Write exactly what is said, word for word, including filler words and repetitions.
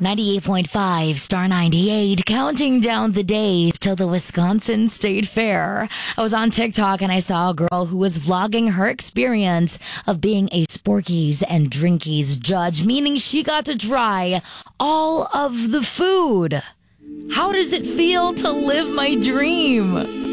ninety-eight point five, Star ninety-eight, counting down the days till the Wisconsin State Fair. I was on TikTok and I saw a girl who was vlogging her experience of being a Sporkies and Drinkies judge, meaning she got to try all of the food. How does it feel to live my dream?